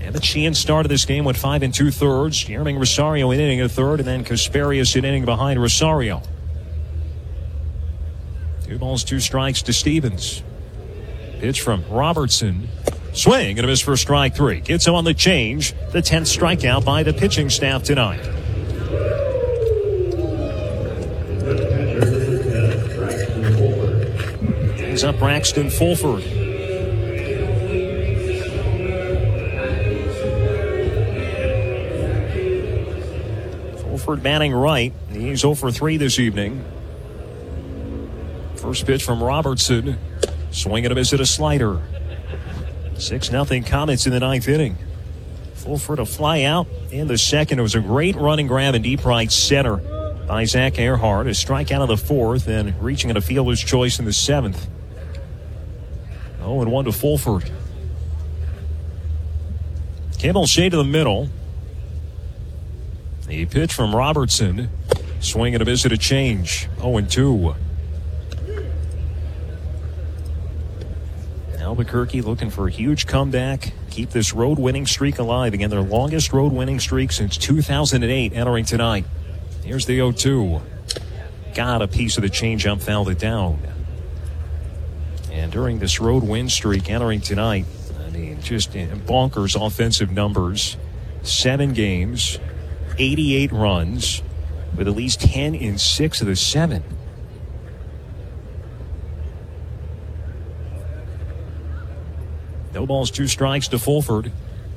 And the Sheehan started this game with 5 2/3. Yerming Rosario in inning a third, and then Kasperius in inning behind Rosario. 2 balls, 2 strikes to Stevens. Pitch from Robertson. Swing and a miss for strike 3. Gets him on the change. The 10th strikeout by the pitching staff tonight. Brings up Braxton Fulford. Fulford batting right. He's 0 for 3 this evening. First pitch from Robertson. Swing and a miss at a slider. 6-0 Comets in the 9th inning. Fulford a fly out in the second. It was a great running grab in deep right center by Zach Earhart. A strikeout of the 4th and reaching at a fielder's choice in the 7th. 0-1 to Fulford. Kimmel shade to the middle. The pitch from Robertson. Swing and a miss at a change. 0-2. Albuquerque looking for a huge comeback. Keep this road winning streak alive. Again, their longest road winning streak since 2008 entering tonight. Here's the 0-2. Got a piece of the changeup, fouled it down. And during this road win streak entering tonight, I mean, just bonkers offensive numbers. 7 games, 88 runs, with at least 10 in 6 of the 7. No balls, 2 strikes to Fulford.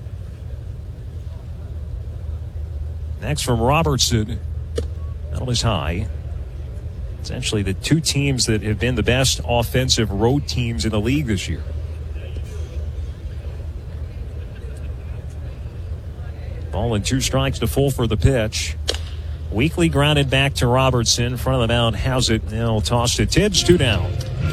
Next from Robertson. That was high. It's actually the 2 teams that have been the best offensive road teams in the league this year. Ball and 2 strikes to Fulford the pitch. Weakly grounded back to Robertson. Front of the mound has it. Now toss to Tibbs. 2 down.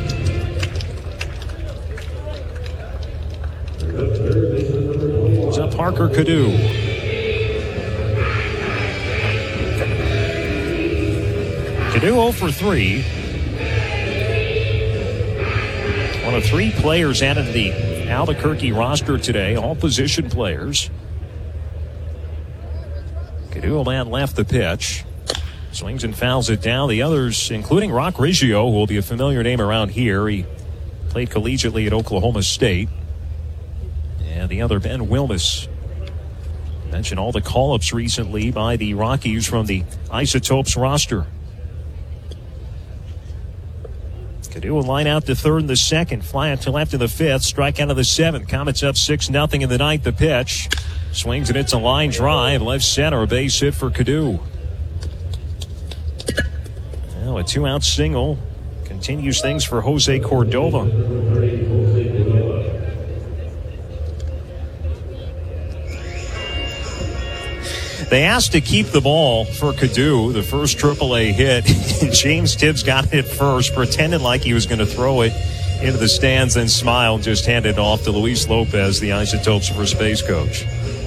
It's up Parker Cadu. Cadu 0 for 3. One of 3 players added to the Albuquerque roster today, all position players. Cadu man left the pitch. Swings and fouls it down. The others, including Rock Riggio, who will be a familiar name around here. He played collegiately at Oklahoma State. And the other, Ben Wilmus. Mentioned all the call-ups recently by the Rockies from the Isotopes roster. Cadu will line out to third in the second. Fly out to left in the 5th. Strike out of the 7th. Comets up 6-0 in the 9th. The pitch. Swings and it's a line drive. Left center. A base hit for Cadu. Now a 2-out single. Continues things for Jose Cordova. They asked to keep the ball for Cadu, the first AAA hit. James Tibbs got it first, pretended like he was going to throw it into the stands, then smiled, just handed it off to Luis Lopez, the Isotopes first base coach.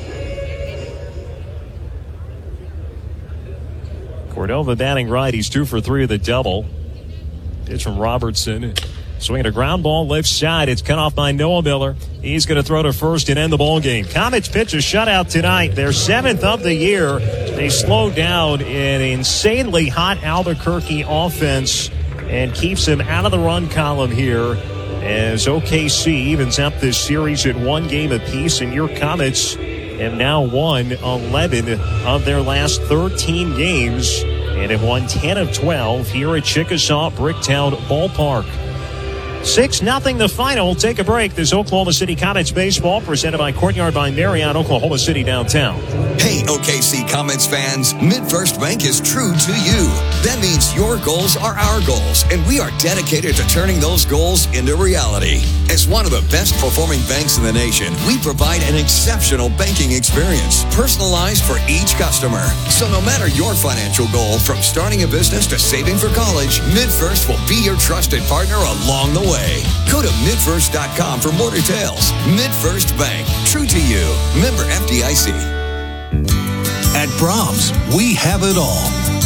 Cordova batting right. He's 2 for 3 with a double. Pitch from Robertson. Swinging a ground ball left side. It's cut off by Noah Miller. He's going to throw to first and end the ball game. Comets pitch a shutout tonight. Their 7th of the year. They slowed down an insanely hot Albuquerque offense and keeps them out of the run column here as OKC evens up this series at 1 game apiece. And your Comets have now won 11 of their last 13 games and have won 10 of 12 here at Chickasaw Bricktown Ballpark. 6-0 the final. Take a break. This Oklahoma City Comets baseball presented by Courtyard by Marriott, Oklahoma City downtown. Hey, OKC Comets fans, MidFirst Bank is true to you. That means your goals are our goals, and we are dedicated to turning those goals into reality. As one of the best performing banks in the nation, we provide an exceptional banking experience, personalized for each customer. So no matter your financial goal, from starting a business to saving for college, MidFirst will be your trusted partner along the way. Go to midfirst.com for more details. MidFirst Bank, true to you. Member FDIC. At Brahms, we have it all.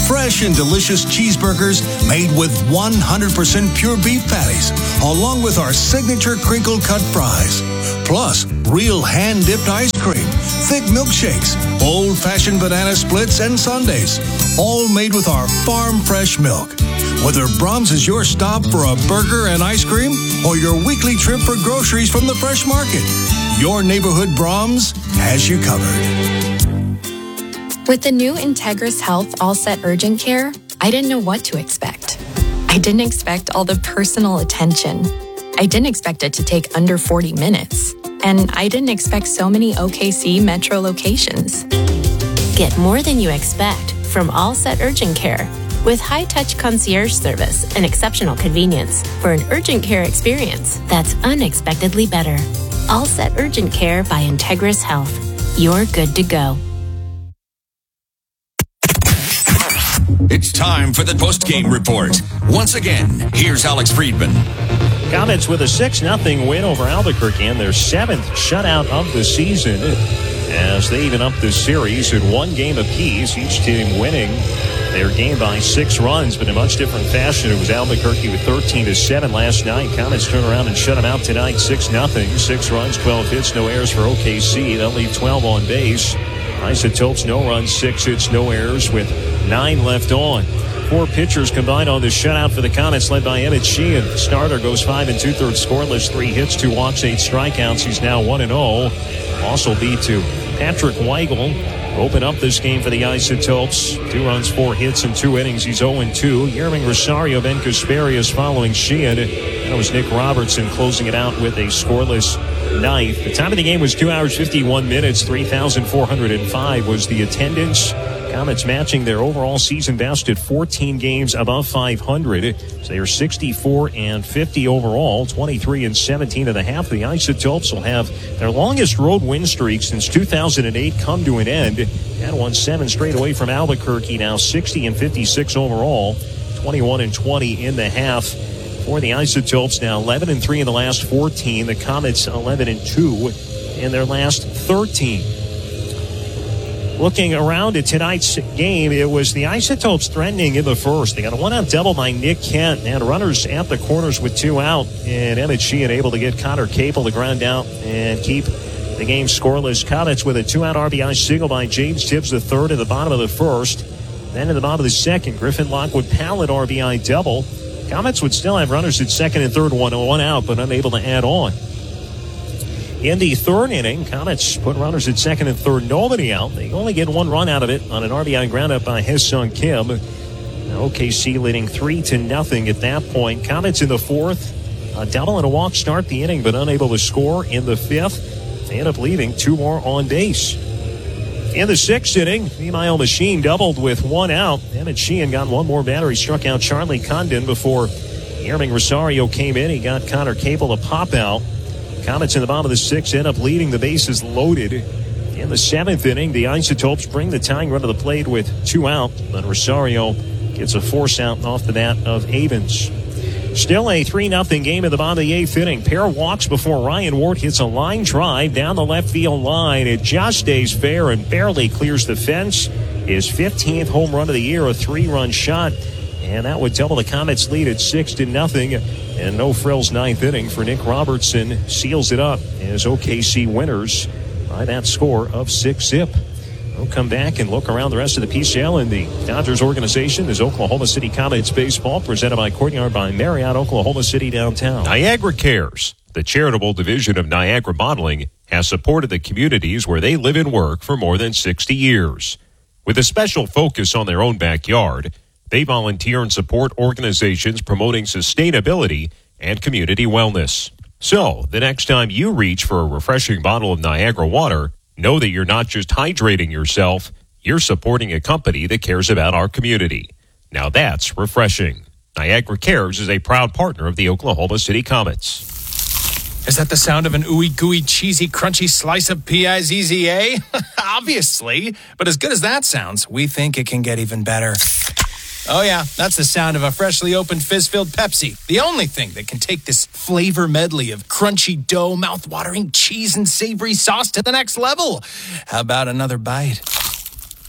fresh and delicious cheeseburgers made with 100% pure beef patties, along with our signature crinkle-cut fries. Plus, real hand-dipped ice cream, thick milkshakes, old-fashioned banana splits, and sundaes, all made with our farm-fresh milk. Whether Brahms is your stop for a burger and ice cream or your weekly trip for groceries from the fresh market, your neighborhood Brahms has you covered. With the new Integris Health All Set Urgent Care, I didn't know what to expect. I didn't expect all the personal attention. I didn't expect it to take under 40 minutes. And I didn't expect so many OKC Metro locations. Get more than you expect from All Set Urgent Care. With high-touch concierge service and exceptional convenience for an urgent care experience that's unexpectedly better. All Set Urgent Care by Integris Health. You're good to go. It's time for the post-game report. Once again, here's Alex Friedman. Comets with a 6-0 win over Albuquerque and their 7th shutout of the season as they even up this series in one game apiece, each team winning their game by 6 runs, but in much different fashion. It was Albuquerque with 13-7 last night. Comets turn around and shut them out tonight 6-0. 6 runs, 12 hits, no errors for OKC. They'll leave 12 on base. Isotopes, no runs, 6 hits, no errors with 9 left on. 4 pitchers combined on the shutout for the Comets, led by Emmett Sheehan. Starter goes 5 2/3 scoreless, 3 hits, 2 walks, 8 strikeouts. He's now 1-0. Also beat to Patrick Weigel. Open up this game for the Isotopes. 2 runs, 4 hits, and 2 innings. He's 0-2. Yerming Rosario, Ben Casparius following Sheehan. That was Nick Robertson closing it out with a scoreless 9th. The time of the game was 2 hours, 51 minutes. 3,405 was the attendance. Comets matching their overall season best at 14 games above 500. So they are 64-50 overall, 23-17 of the half. The Isotopes will have their longest road win streak since 2008 come to an end. Had won 7 straight away from Albuquerque, now 60-56 overall, 21-20 in the half. For the Isotopes, now 11-3 in the last 14. The Comets 11-2 in their last 13. Looking around at tonight's game, it was the Isotopes threatening in the first. They got a 1-out double by Nick Kent and runners at the corners with 2 out. And Emmett Sheehan able to get Connor Capel to ground out and keep the game scoreless. Comets with a 2-out RBI single by James Tibbs III in the bottom of the first. Then in the bottom of the second, Griffin Lockwood Pallett RBI double. Comets would still have runners at second and third, 1 out, but unable to add on. In the third inning, Comets put runners at second and third, nobody out. They only get 1 run out of it on an RBI groundup by Hesung Kim. OKC leading 3-0 at that point. Comets in the fourth, a double and a walk start the inning, but unable to score. In the fifth, they end up leaving 2 more on base. In the sixth inning, the Machine doubled with 1 out. Emmett Sheehan got 1 more batter. He struck out Charlie Condon before Yerming Rosario came in. He got Connor Capel to pop out. Comets in the bottom of the sixth end up leading the bases loaded. In the seventh inning, the Isotopes bring the tying run to the plate with 2 out. Then Rosario gets a force out off the bat of Avens. Still a 3-0 game in the bottom of the eighth inning. Pair walks before Ryan Ward hits a line drive down the left field line. It just stays fair and barely clears the fence. His 15th home run of the year, a 3-run shot. And that would double the Comets' lead at 6-0. And no frills ninth inning for Nick Robertson seals it up as OKC winners by that score of 6-0. We'll come back and look around the rest of the PCL in the Dodgers organization as Oklahoma City Comets baseball presented by Courtyard by Marriott, Oklahoma City downtown. Niagara Cares, the charitable division of Niagara Bottling, has supported the communities where they live and work for more than 60 years. With a special focus on their own backyard, they volunteer and support organizations promoting sustainability and community wellness. So, the next time you reach for a refreshing bottle of Niagara water, know that you're not just hydrating yourself, you're supporting a company that cares about our community. Now that's refreshing. Niagara Cares is a proud partner of the Oklahoma City Comets. Is that the sound of an ooey gooey cheesy crunchy slice of P-I-Z-Z-A? Obviously. But as good as that sounds, we think it can get even better. Oh yeah, that's the sound of a freshly opened fizz-filled Pepsi. The only thing that can take this flavor medley of crunchy dough, mouth-watering cheese, and savory sauce to the next level. How about another bite?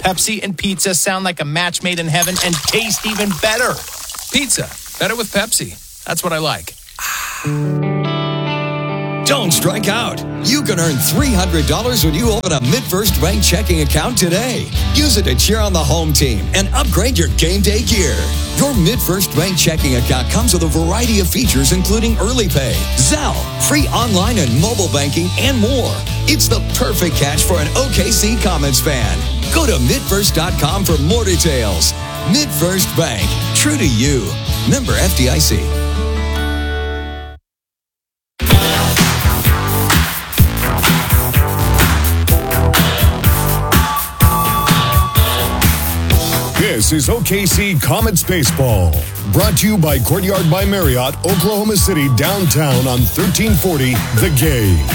Pepsi and pizza sound like a match made in heaven and taste even better. Pizza, better with Pepsi. That's what I like. Don't strike out. You can earn $300 when you open a MidFirst Bank checking account today. Use it to cheer on the home team and upgrade your game day gear. Your MidFirst Bank checking account comes with a variety of features, including early pay, Zelle, free online and mobile banking, and more. It's the perfect catch for an OKC Comets fan. Go to midfirst.com for more details. MidFirst Bank, true to you. Member FDIC. This is OKC Comets Baseball, brought to you by Courtyard by Marriott, Oklahoma City, downtown on 1340 The Game.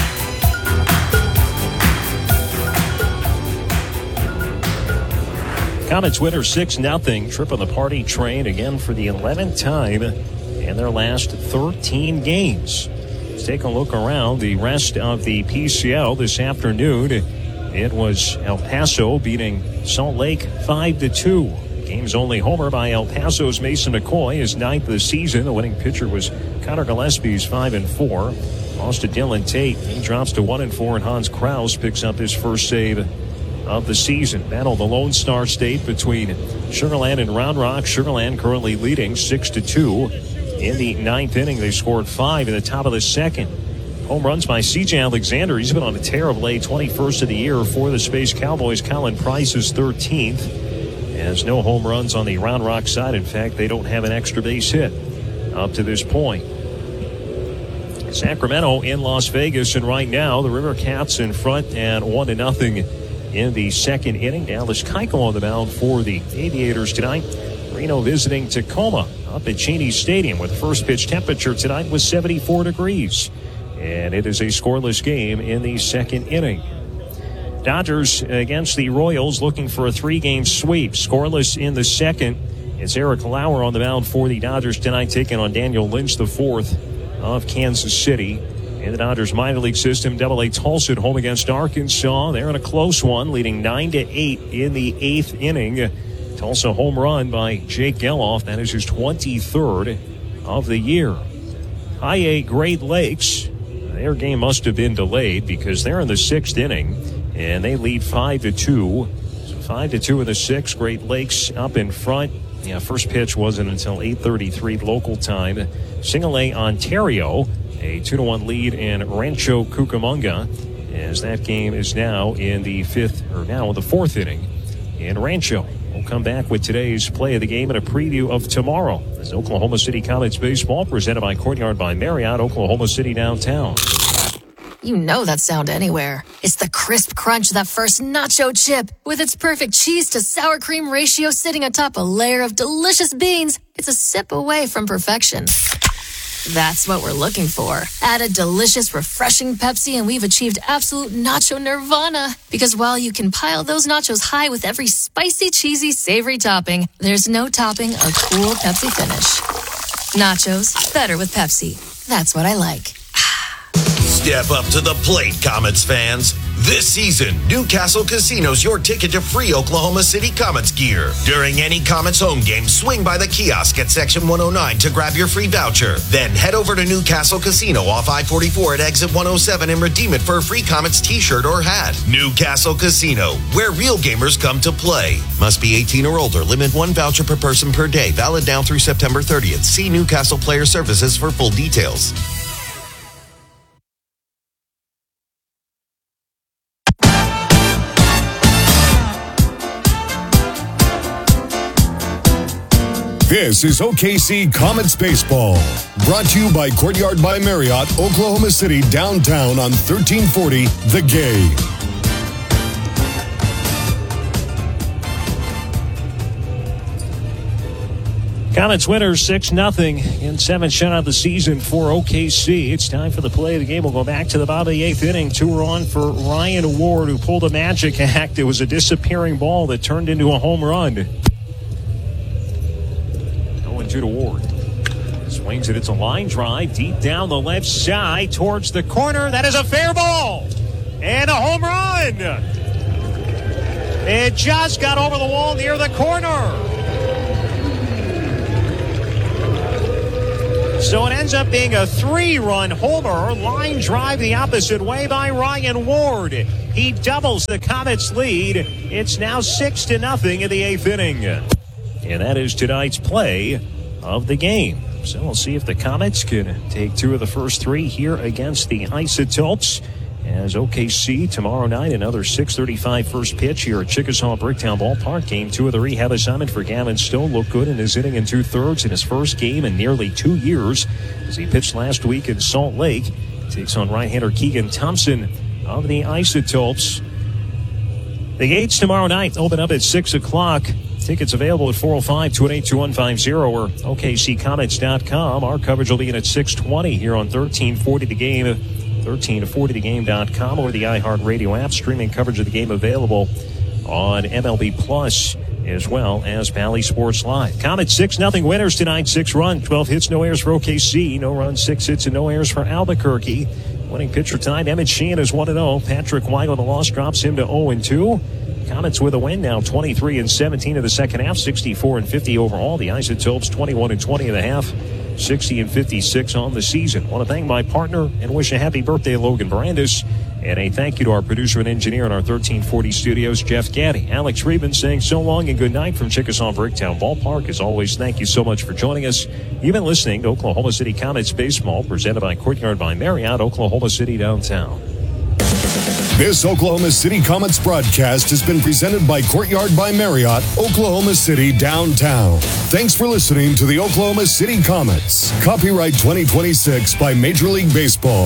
Comets winner 6-0. Trip on the party train again for the 11th time in their last 13 games. Let's take a look around the rest of the PCL this afternoon. It was El Paso beating Salt Lake 5-2. Game's only homer by El Paso's Mason McCoy, his 9th of the season. The winning pitcher was Connor Gillespie's 5-4. Lost to Dylan Tate. He drops to 1-4, and Hans Kraus picks up his first save of the season. Battle the Lone Star State between Sugar Land and Round Rock. Sugar Land currently leading 6-2. In the 9th inning, they scored 5 in the top of the second. Home runs by C.J. Alexander. He's been on a tear of late. 21st of the year for the Space Cowboys. Colin Price is 13th. Has no home runs on the Round Rock side. In fact, they don't have an extra base hit up to this point. Sacramento in Las Vegas, and right now the River Cats in front and 1-0 in the second inning. Dallas Keuchel on the mound for the Aviators tonight. Reno visiting Tacoma up at Cheney Stadium, with first pitch temperature tonight was 74 degrees. And it is a scoreless game in the second inning. Dodgers against the Royals, looking for a 3-game sweep. Scoreless in the second. It's Eric Lauer on the mound for the Dodgers tonight, taking on Daniel Lynch, the 4th of Kansas City. In the Dodgers minor league system, Double-A Tulsa at home against Arkansas. They're in a close one, leading 9-8 in the 8th inning. Tulsa home run by Jake Geloff. That is his 23rd of the year. High A Great Lakes. Their game must have been delayed because they're in the 6th inning, and they lead 5-2. So 5-2 in the 6th. Great Lakes up in front. Yeah, first pitch wasn't until 8:33 local time. Single A Ontario, a 2-1 lead in Rancho Cucamonga, as that game is now in the 4th inning in Rancho. We'll come back with today's play of the game and a preview of tomorrow. As Oklahoma City Comets baseball presented by Courtyard by Marriott, Oklahoma City downtown. You know that sound anywhere. It's the crisp crunch of that first nacho chip. With its perfect cheese to sour cream ratio sitting atop a layer of delicious beans, it's a sip away from perfection. That's what we're looking for. Add a delicious, refreshing Pepsi and we've achieved absolute nacho nirvana. Because while you can pile those nachos high with every spicy, cheesy, savory topping, there's no topping a cool Pepsi finish. Nachos, better with Pepsi. That's what I like. Step up to the plate, Comets fans. This season, Newcastle Casino's your ticket to free Oklahoma City Comets gear. During any Comets home game, swing by the kiosk at Section 109 to grab your free voucher. Then head over to Newcastle Casino off I-44 at Exit 107 and redeem it for a free Comets t-shirt or hat. Newcastle Casino, where real gamers come to play. Must be 18 or older. Limit 1 voucher per person per day. Valid now through September 30th. See Newcastle Player Services for full details. This is OKC Comets Baseball, brought to you by Courtyard by Marriott, Oklahoma City, downtown on 1340 The Game. Comets winner 6-0 in 7th shutout of the season for OKC. It's time for the play of the game. We'll go back to the bottom of the 8th inning. 2 are on for Ryan Ward, who pulled a magic act. It was a disappearing ball that turned into a home run. 2 to Ward. Swings it. It's a line drive deep down the left side towards the corner. That is a fair ball. And a home run. It just got over the wall near the corner. So it ends up being a 3-run homer. Line drive the opposite way by Ryan Ward. He doubles the Comets' lead. It's now 6-0 in the 8th inning. And that is tonight's play of the game. So we'll see if the Comets can take 2 of the first 3 here against the Isotopes. As OKC tomorrow night, another 6:35 first pitch here at Chickasaw Bricktown Ballpark. Game 2 of the rehab assignment for Gavin Stone. Looked good in his inning and 2/3 in his first game in nearly 2 years as he pitched last week in Salt Lake. Takes on right-hander Keegan Thompson of the Isotopes. The gates tomorrow night open up at 6 o'clock. Tickets available at 405-218-2150 or OKCComets.com. Our coverage will begin at 6:20 here on 1340 The Game. 1340thegame.com or the iHeartRadio app. Streaming coverage of the game available on MLB Plus as well as Bally Sports Live. Comets 6-0 winners tonight. 6 runs, 12 hits, no errors for OKC. No runs, 6 hits, and no errors for Albuquerque. Winning pitcher tonight, Emmett Sheehan is 1-0. Patrick Weigel, the loss drops him to 0-2. Comets with a win now, 23-17 in the second half, 64-50 overall. The Isotopes 21-20 in the half. 60-56 on the season. Want to thank my partner and wish a happy birthday, Logan Barandis. And a thank you to our producer and engineer in our 1340 studios, Jeff Gaddy. Alex Friedman saying so long and good night from Chickasaw Bricktown Ballpark. As always, thank you so much for joining us. You've been listening to Oklahoma City Comets Baseball, presented by Courtyard by Marriott, Oklahoma City downtown. This Oklahoma City Comets broadcast has been presented by Courtyard by Marriott, Oklahoma City downtown. Thanks for listening to the Oklahoma City Comets. Copyright 2026 by Major League Baseball.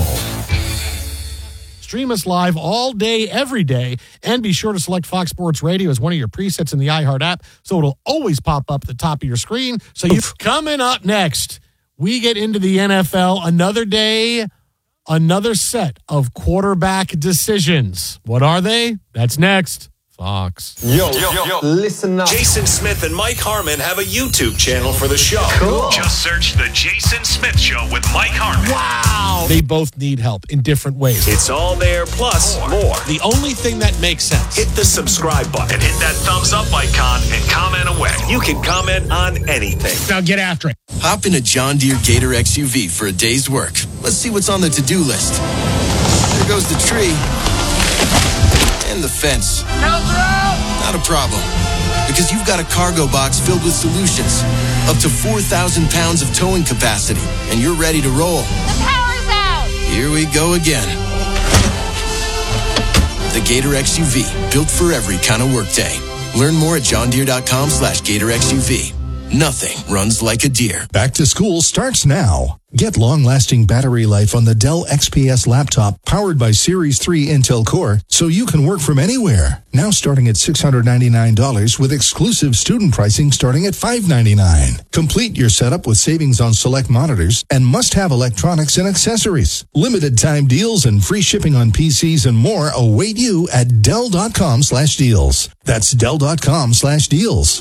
Stream us live all day, every day, and be sure to select Fox Sports Radio as one of your presets in the iHeart app so it'll always pop up at the top of your screen. So coming up next, we get into the NFL. Another day, another set of quarterback decisions. What are they? That's next. Fox. Yo, listen up. Jason Smith and Mike Harmon have a YouTube channel for the show. Cool. Just search The Jason Smith Show with Mike Harmon. Wow. They both need help in different ways. It's all there, plus more. The only thing that makes sense. Hit the subscribe button and hit that thumbs up icon and comment away. You can comment on anything. Now get after it. Hop in a John Deere Gator XUV for a day's work. Let's see what's on the to-do list. There goes the tree. And the fence. Not a problem. Because you've got a cargo box filled with solutions. Up to 4,000 pounds of towing capacity. And you're ready to roll. The power's out! Here we go again. The Gator XUV. Built for every kind of workday. Learn more at johndeere.com/Gator XUV. Nothing runs like a deer. Back to school starts now. Get long-lasting battery life on the Dell XPS laptop powered by Series 3 Intel Core so you can work from anywhere. Now starting at $699 with exclusive student pricing starting at $599. Complete your setup with savings on select monitors and must-have electronics and accessories. Limited time deals and free shipping on PCs and more await you at Dell.com/deals. That's Dell.com/deals.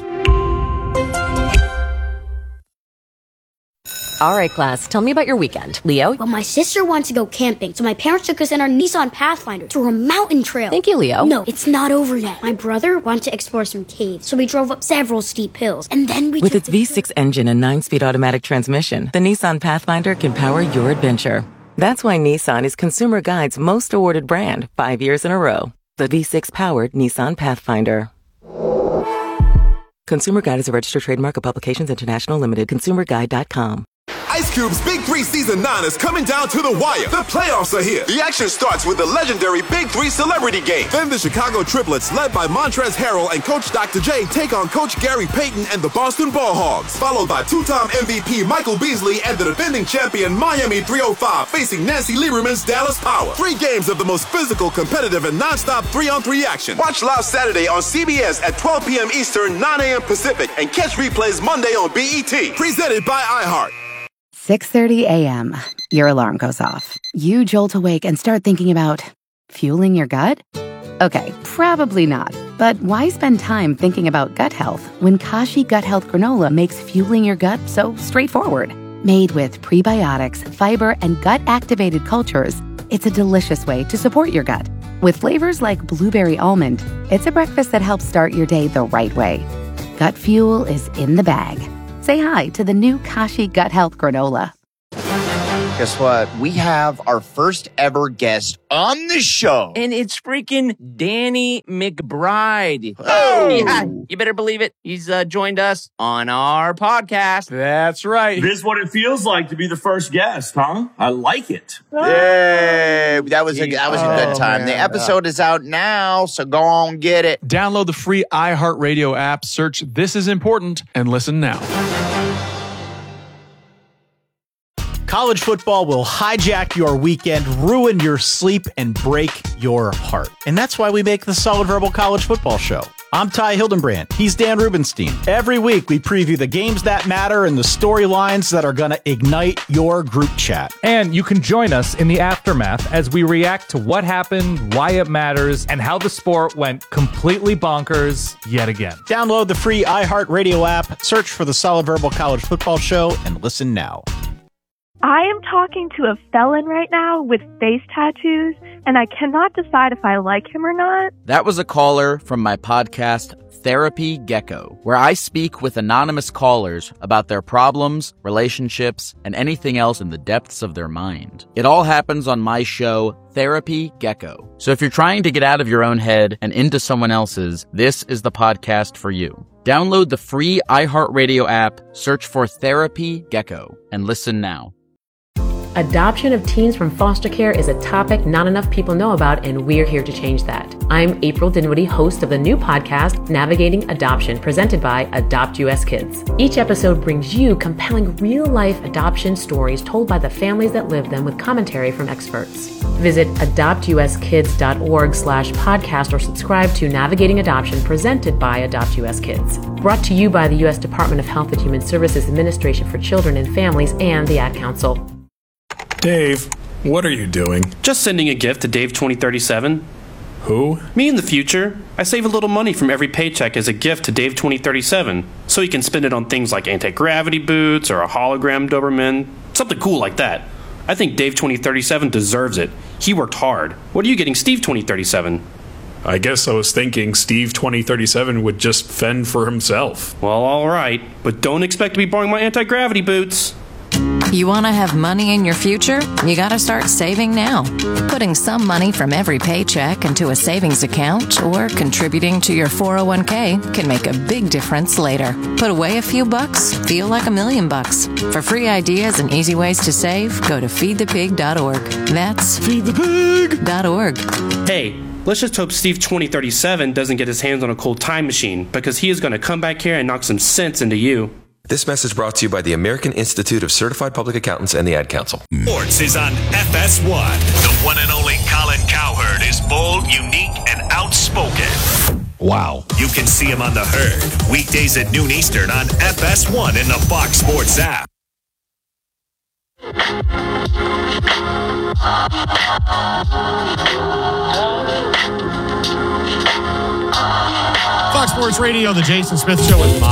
All right, class, tell me about your weekend. Leo? Well, my sister wants to go camping, so my parents took us in our Nissan Pathfinder to a mountain trail. Thank you, Leo. No, it's not over yet. My brother wanted to explore some caves, so we drove up several steep hills, and then we With its V6 engine and 9-speed automatic transmission, the Nissan Pathfinder can power your adventure. That's why Nissan is Consumer Guide's most awarded brand 5 years in a row. The V6-powered Nissan Pathfinder. Consumer Guide is a registered trademark of Publications International Limited. ConsumerGuide.com. Ice Cube's Big 3 Season 9 is coming down to the wire. The playoffs are here. The action starts with the legendary Big 3 Celebrity Game. Then the Chicago Triplets, led by Montrezl Harrell and Coach Dr. J, take on Coach Gary Payton and the Boston Ball Hogs. Followed by two-time MVP Michael Beasley and the defending champion Miami 305 facing Nancy Lieberman's Dallas Power. 3 games of the most physical, competitive, and non-stop 3-on-3 action. Watch live Saturday on CBS at 12 p.m. Eastern, 9 a.m. Pacific, and catch replays Monday on BET. Presented by iHeart. 6:30 a.m. Your alarm goes off. You jolt awake and start thinking about fueling your gut? Okay, probably not. But why spend time thinking about gut health when Kashi Gut Health Granola makes fueling your gut so straightforward? Made with prebiotics, fiber, and gut-activated cultures, it's a delicious way to support your gut. With flavors like blueberry almond, it's a breakfast that helps start your day the right way. Gut Fuel is in the bag. Say hi to the new Kashi Gut Health Granola. Guess what? We have our first ever guest on the show. And it's freaking Danny McBride. Oh! Yeah, you better believe it. He's joined us on our podcast. That's right. This is what it feels like to be the first guest, huh? I like it. Yay! That was a good time. Man. The episode is out now, so go on get it. Download the free iHeartRadio app, search This Is Important, and listen now. College football will hijack your weekend, ruin your sleep, and break your heart. And that's why we make the Solid Verbal College Football Show. I'm Ty Hildenbrand. He's Dan Rubenstein. Every week, we preview the games that matter and the storylines that are going to ignite your group chat. And you can join us in the aftermath as we react to what happened, why it matters, and how the sport went completely bonkers yet again. Download the free iHeartRadio app, search for the Solid Verbal College Football Show, and listen now. I am talking to a felon right now with face tattoos, and I cannot decide if I like him or not. That was a caller from my podcast, Therapy Gecko, where I speak with anonymous callers about their problems, relationships, and anything else in the depths of their mind. It all happens on my show, Therapy Gecko. So if you're trying to get out of your own head and into someone else's, this is the podcast for you. Download the free iHeartRadio app, search for Therapy Gecko, and listen now. Adoption of teens from foster care is a topic not enough people know about, and we're here to change that. I'm April Dinwiddie, host of the new podcast, Navigating Adoption, presented by Adopt US Kids. Each episode brings you compelling real-life adoption stories told by the families that live them with commentary from experts. Visit adoptuskids.org/podcast or subscribe to Navigating Adoption, presented by Adopt US Kids. Brought to you by the U.S. Department of Health and Human Services Administration for Children and Families and the Ad Council. Dave, what are you doing? Just sending a gift to Dave 2037. Who? Me in the future. I save a little money from every paycheck as a gift to Dave 2037, so he can spend it on things like anti-gravity boots or a hologram Doberman, something cool like that. I think Dave 2037 deserves it. He worked hard. What are you getting Steve 2037? I guess I was thinking Steve 2037 would just fend for himself. Well, all right, but don't expect to be borrowing my anti-gravity boots. You want to have money in your future? You got to start saving now. Putting some money from every paycheck into a savings account or contributing to your 401k can make a big difference later. Put away a few bucks, feel like $1 million. For free ideas and easy ways to save, go to feedthepig.org. That's feedthepig.org. Hey, let's just hope Steve 2037 doesn't get his hands on a cold time machine, because he is going to come back here and knock some sense into you. This message brought to you by the American Institute of Certified Public Accountants and the Ad Council. Sports is on FS1. The one and only Colin Cowherd is bold, unique, and outspoken. Wow. You can see him on The Herd, weekdays at noon Eastern on FS1 in the Fox Sports app. Fox Sports Radio, the Jason Smith Show with Mom.